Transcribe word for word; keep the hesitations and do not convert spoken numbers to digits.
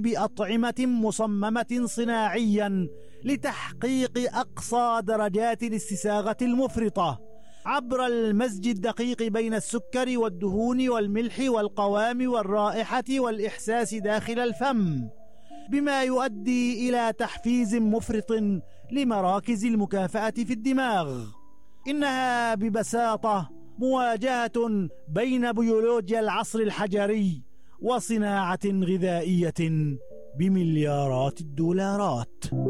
بأطعمة مصممة صناعيا لتحقيق أقصى درجات الاستساغة المفرطة عبر المزج الدقيق بين السكر والدهون والملح والقوام والرائحة والإحساس داخل الفم، بما يؤدي إلى تحفيز مفرط لمراكز المكافأة في الدماغ. إنها ببساطة مواجهة بين بيولوجيا العصر الحجري وصناعة غذائية بمليارات الدولارات.